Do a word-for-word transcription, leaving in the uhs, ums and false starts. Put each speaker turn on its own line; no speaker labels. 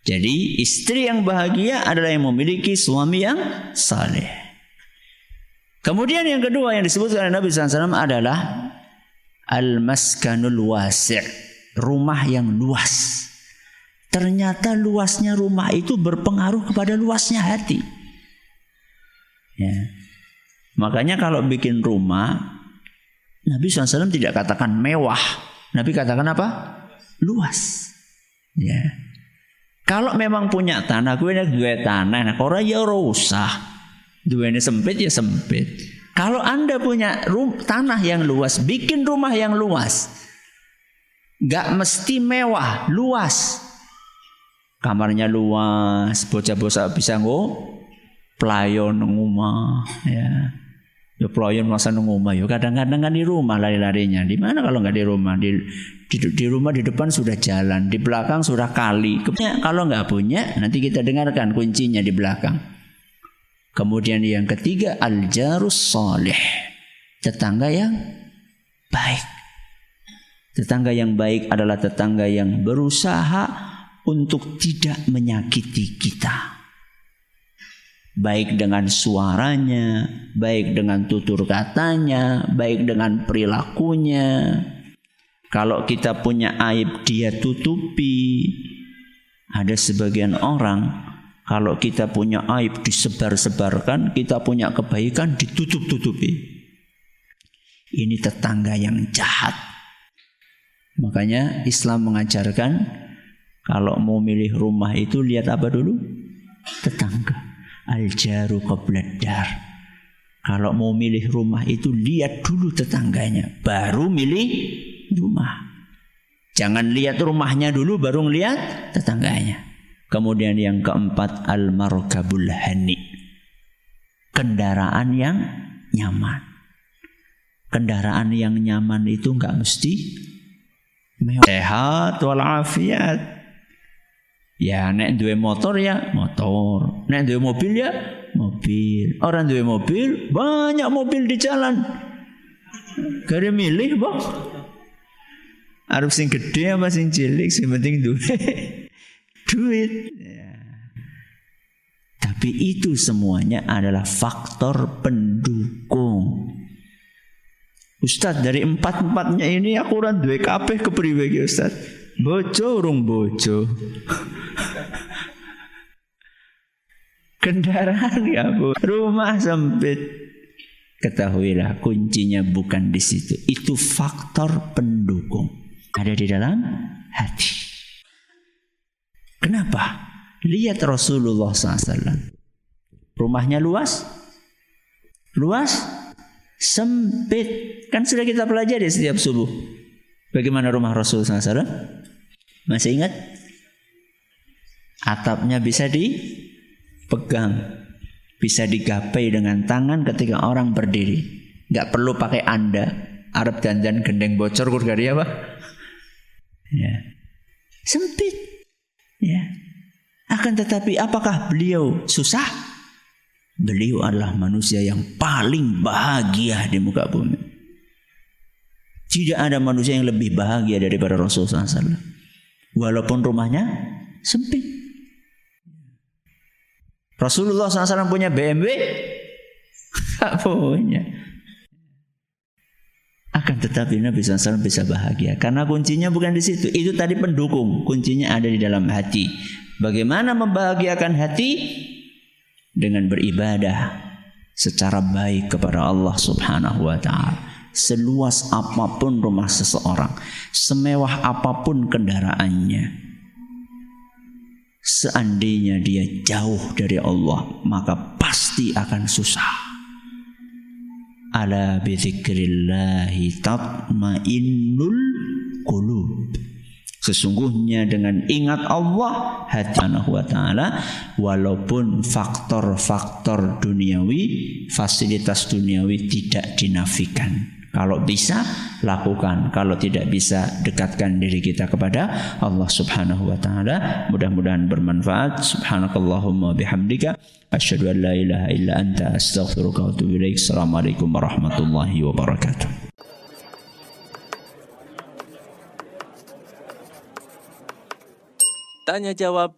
Jadi istri yang bahagia adalah yang memiliki suami yang saleh. Kemudian yang kedua yang disebutkan oleh Nabi sallallahu alaihi wasallam adalah al-maskanul wasi', rumah yang luas. Ternyata luasnya rumah itu berpengaruh kepada luasnya hati. Ya. Makanya kalau bikin rumah, Nabi sallallahu alaihi wasallam tidak katakan mewah. Nabi katakan apa? Luas. Ya. Kalau memang punya tanah, gue gue tanah, nah orang ya usah, gue ini sempit ya sempit. Kalau anda punya rum, tanah yang luas, bikin rumah yang luas, nggak mesti mewah, luas. Kamarnya luas, bocah-bocah bisa ngo, pelayon ngumah, ya. Ya pelayan masa nunggu yo kadang-kadang kan di rumah lari-larinya. Di mana kalau nggak di rumah? Di, di di rumah di depan sudah jalan, di belakang sudah kali. Kalau nggak punya, nanti kita dengarkan kuncinya di belakang. Kemudian yang ketiga al-jarus salih, tetangga yang baik. Tetangga yang baik adalah tetangga yang berusaha untuk tidak menyakiti kita. Baik dengan suaranya, baik dengan tutur katanya, baik dengan perilakunya. Kalau kita punya aib dia tutupi. Ada sebagian orang kalau kita punya aib disebar-sebarkan, kita punya kebaikan ditutup-tutupi. Ini tetangga yang jahat. Makanya Islam mengajarkan kalau mau milih rumah itu lihat apa dulu? Tetangga. Al-jaru qablad dar. Kalau mau milih rumah itu lihat dulu tetangganya, baru milih rumah. Jangan lihat rumahnya dulu baru lihat tetangganya. Kemudian yang keempat al-markabul hani, kendaraan yang nyaman. Kendaraan yang nyaman itu enggak mesti mewah. Sehat walafiat. Ya nek duwe motor ya motor, nek duwe mobil ya mobil. Orang duwe mobil, banyak mobil di jalan. Gak milih, Bang. Arep sing gede apa sing cilik, sing penting duwe duit. Ya. Tapi itu semuanya adalah faktor pendukung. Ustaz, dari empat-empatnya ini aku ora duwe kabeh kepriwe iki, Ustaz? Bojo urung bojo. Kendaraan ya bu, rumah sempit. Ketahuilah kuncinya bukan di situ. Itu faktor pendukung. Ada di dalam hati. Kenapa? Lihat Rasulullah sallallahu alaihi wasallam. Rumahnya luas? Luas? Sempit. Kan sudah kita pelajari setiap subuh. Bagaimana rumah Rasul sallallahu alaihi wasallam? Masih ingat? Atapnya bisa dipegang, bisa digapai dengan tangan ketika orang berdiri. Gak perlu pakai anda. Arab dandan gendeng bocor kurgari apa? Ya. Sempit. Ya. Akan tetapi apakah beliau susah? Beliau adalah manusia yang paling bahagia di muka bumi. Tidak ada manusia yang lebih bahagia daripada Rasulullah sallallahu alaihi wasallam. Walaupun rumahnya sempit. Rasulullah sallallahu alaihi wasallam punya B M W? Tak punya. Akan tetapi Nabi sallallahu alaihi wasallam bisa bahagia. Karena kuncinya bukan di situ. Itu tadi pendukung. Kuncinya ada di dalam hati. Bagaimana membahagiakan hati? Dengan beribadah secara baik kepada Allah subhanahu wa ta'ala. Seluas apapun rumah seseorang, semewah apapun kendaraannya, seandainya dia jauh dari Allah, maka pasti akan susah. Ala bi dzikrillahi tatmainnul qulub. Sesungguhnya dengan ingat Allah hati subhanahu wa ta'ala, walaupun faktor-faktor duniawi, fasilitas duniawi tidak dinafikan. Kalau bisa lakukan, kalau tidak bisa dekatkan diri kita kepada Allah subhanahu wa ta'ala. Mudah-mudahan bermanfaat. Subhanakallahumma bihamdika asyhadu an la ilaha illa anta astaghfiruka wa atubu ilaik. Assalamualaikum warahmatullahi wabarakatuh.
Tanya jawab